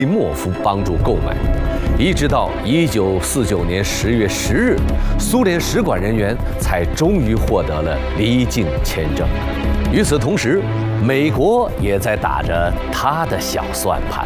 莫夫帮助购买，一直到1949年10月10日，苏联使馆人员才终于获得了离境签证。与此同时，美国也在打着他的小算盘。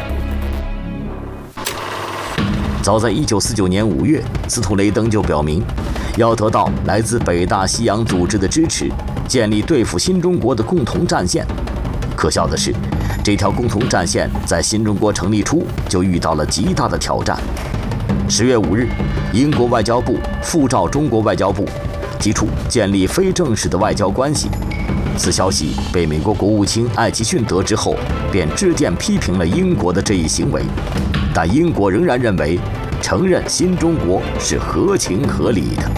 早在1949年5月，斯图雷登就表明，要得到来自北大西洋组织的支持，建立对付新中国的共同战线。可笑的是，这条共同战线在新中国成立初就遇到了极大的挑战。10月5日，英国外交部复召中国外交部，提出建立非正式的外交关系。此消息被美国国务卿艾奇逊得知后，便致电批评了英国的这一行为。但英国仍然认为，承认新中国是合情合理的。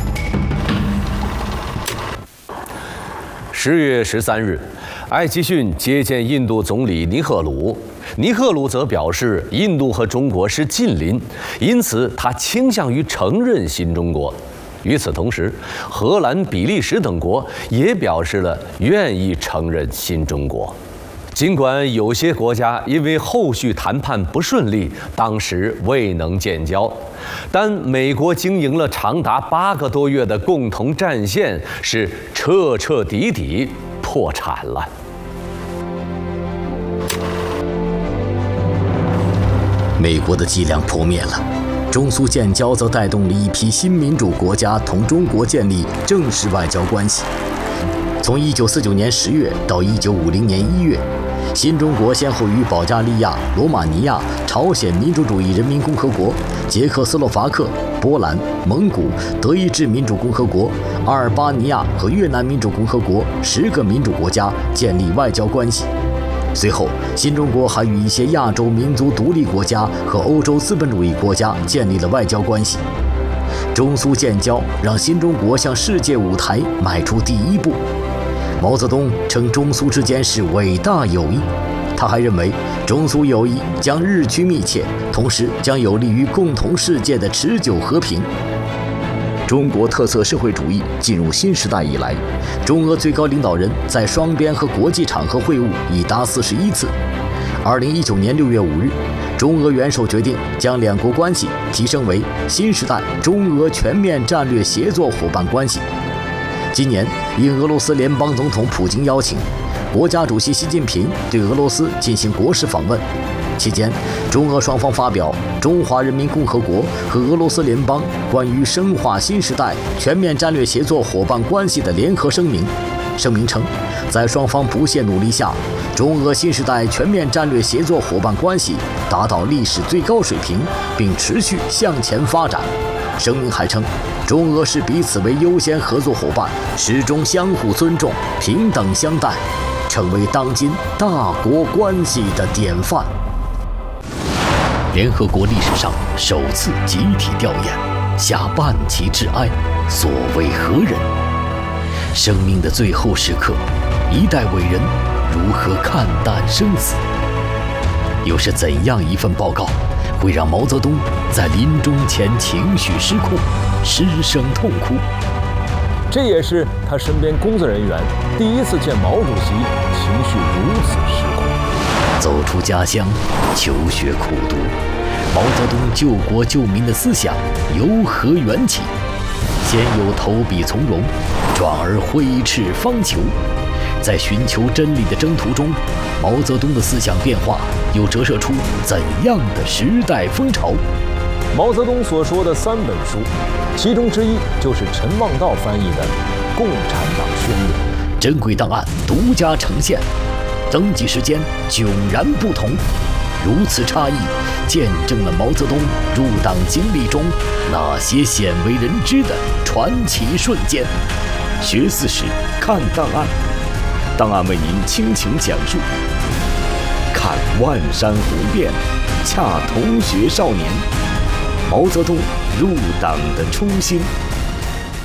10月13日，艾奇逊接见印度总理尼赫鲁，尼赫鲁则表示，印度和中国是近邻，因此他倾向于承认新中国。与此同时，荷兰、比利时等国也表示了愿意承认新中国。尽管有些国家因为后续谈判不顺利，当时未能建交，但美国经营了长达8个多月的共同战线是彻彻底底破产了。 美国的伎俩破灭了，中苏建交则带动了一批新民主国家同中国建立正式外交关系。从1949年10月到1950年1月，新中国先后与保加利亚、罗马尼亚、朝鲜民主主义人民共和国、捷克斯洛伐克、波兰、蒙古、德意志民主共和国、阿尔巴尼亚和越南民主共和国10个民主国家建立外交关系。随后，新中国还与一些亚洲民族独立国家和欧洲资本主义国家建立了外交关系。中苏建交让新中国向世界舞台迈出第一步。毛泽东称中苏之间是伟大友谊，他还认为中苏友谊将日趋密切，同时将有利于共同世界的持久和平。中国特色社会主义进入新时代以来，中俄最高领导人在双边和国际场合会晤已达41次。2019年6月5日，中俄元首决定将两国关系提升为新时代中俄全面战略协作伙伴关系。今年，应俄罗斯联邦总统普京邀请，国家主席习近平对俄罗斯进行国事访问。期间，中俄双方发表《中华人民共和国和俄罗斯联邦关于深化新时代全面战略协作伙伴关系的联合声明》。声明称，在双方不懈努力下，中俄新时代全面战略协作伙伴关系达到历史最高水平，并持续向前发展。声明还称，中俄视彼此为优先合作伙伴，始终相互尊重、平等相待，成为当今大国关系的典范。联合国历史上首次集体吊唁，下半旗致哀，所谓何人？生命的最后时刻，一代伟人如何看淡生死？又是怎样一份报告，会让毛泽东在临终前情绪失控，失声痛哭？ 这也是他身边工作人员第一次见毛主席情绪如此失控。 走出家乡，求学苦读，毛泽东救国救民的思想由何缘起？先有投笔从戎，转而挥斥方遒。在寻求真理的征途中，毛泽东的思想变化又折射出怎样的时代风潮？ 毛泽东所说的3本书，其中之一就是陈望道翻译的《共产党宣言》。 珍贵档案独家呈现，登记时间迥然不同，如此差异，见证了毛泽东入党经历中那些鲜为人知的传奇瞬间。学4时，看档案，档案为您倾情讲述。看万山湖变，恰同学少年，毛泽东入党的初心。